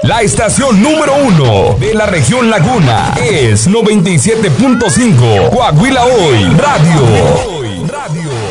La estación número 1 de la región Laguna es 97.5 Coahuila Hoy Radio.